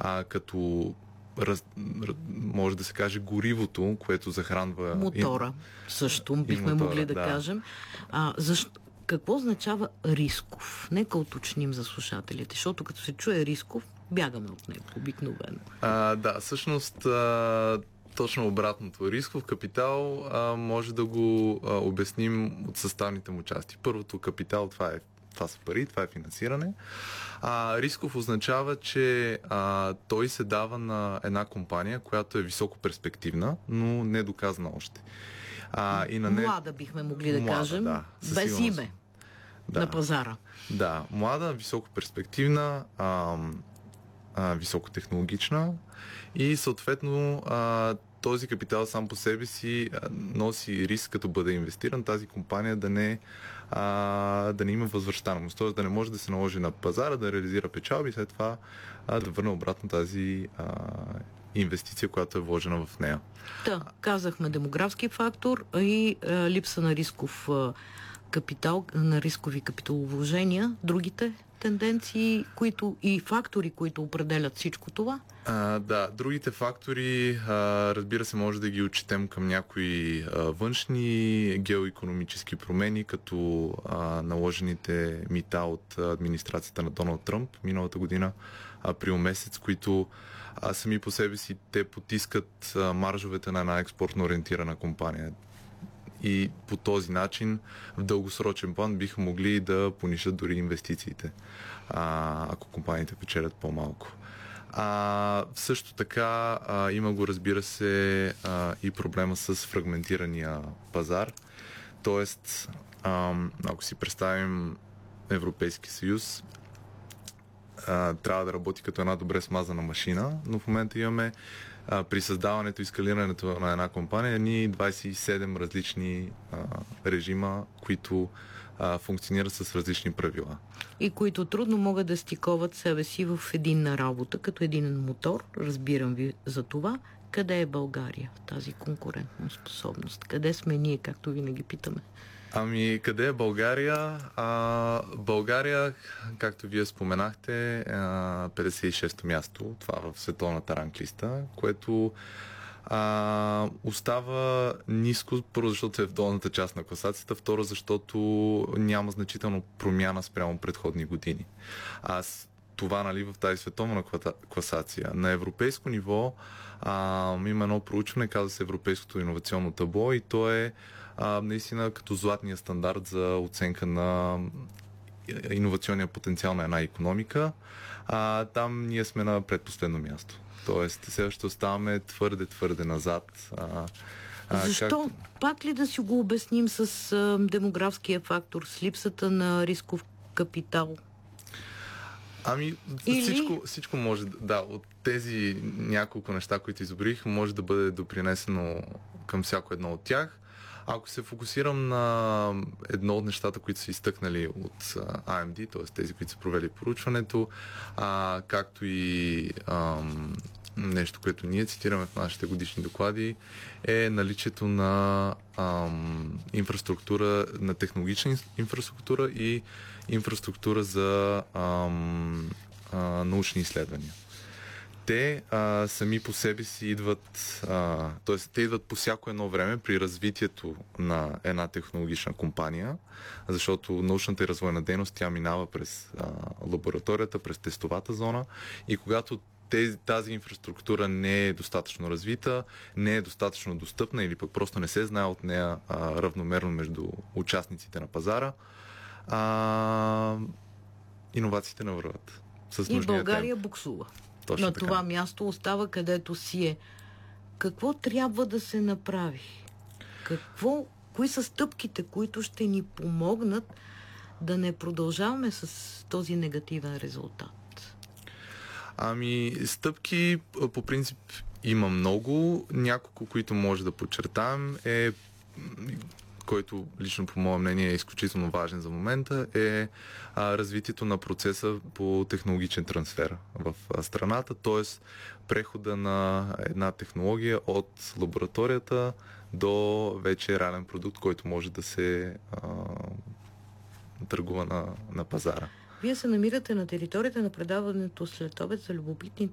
като може да се каже горивото, което захранва мотора. Също бихме могли да кажем. Какво означава рисков? Нека уточним за слушателите, защото като се чуе рисков, бягаме от него обикновено. Всъщност точно обратното. Рисков капитал може да го обясним от съставните му части. Първото капитал, това са пари, това е финансиране. Рисков означава, че той се дава на една компания, която е високо перспективна, но не доказана още. Млада бихме могли да кажем, без име на пазара. Да, млада, високо перспективна, високотехнологична и съответно този капитал сам по себе си носи риск, като бъде инвестиран, тази компания да не има възвръщаемост, т.е. да не може да се наложи на пазара, да реализира печалби и след това да върне обратно тази инвестиция, която е вложена в нея. Казахме демографски фактор и липса на рисков капитал, на рискови капиталовложения. Другите тенденции, и фактори, които определят всичко това? Другите фактори, разбира се, може да ги отчетем към някои външни геоикономически промени, като наложените мита от администрацията на Доналд Тръмп миналата година, април месец, които сами по себе си те потискат маржовете на една експортно ориентирана компания. И по този начин в дългосрочен план биха могли да понижат дори инвестициите, ако компаниите печелят по-малко. Също така има го, разбира се, и проблема с фрагментирания пазар. Тоест, ако си представим Европейски съюз, трябва да работи като една добре смазана машина, но в момента имаме при създаването и скалирането на една компания 27 различни режима, които функционират с различни правила. И които трудно могат да стиковат себе си в единна работа, като единен мотор. Разбирам ви за това. Къде е България в тази конкурентна способност? Къде сме ние, както винаги питаме? Къде е България? България, както вие споменахте, е 56-то място. Това в световната ранглиста, което остава ниско, първо защото е в долната част на класацията, второ защото няма значително промяна спрямо предходни години. Това, в тази световна класация. На европейско ниво има едно проучване, казва се Европейското иновационно табло и то е наистина като златния стандарт за оценка на иновационния потенциал на една икономика. Там ние сме на предпоследно място. Тоест, сега ще оставаме твърде назад. Защо? Пак ли да си го обясним с демографския фактор, с липсата на рисков капитал? Всичко може от тези няколко неща, които изброих, може да бъде допринесено към всяко едно от тях. Ако се фокусирам на едно от нещата, които са изтъкнали от AMD, т.е. тези, които са провели проучването, както и нещо, което ние цитираме в нашите годишни доклади, е наличието на инфраструктура, на технологична инфраструктура и инфраструктура за научни изследвания. Те сами по себе си идват, т.е. те идват по всяко едно време при развитието на една технологична компания, защото научната и развойна дейност тя минава през лабораторията, през тестовата зона и когато тази инфраструктура не е достатъчно развита, не е достатъчно достъпна или пък просто не се знае от нея равномерно между участниците на пазара, иновациите не върват. И България буксува. Точно на така. Това място остава където си е. Какво трябва да се направи? Кои са стъпките, които ще ни помогнат да не продължаваме с този негативен резултат? Стъпки по принцип има много. Няколко, които може да подчертаем който лично по мое мнение е изключително важен за момента, е развитието на процеса по технологичен трансфер в страната, т.е. прехода на една технология от лабораторията до вече реален продукт, който може да се търгува на пазара. Вие се намирате на територията на предаването След обед за любопитни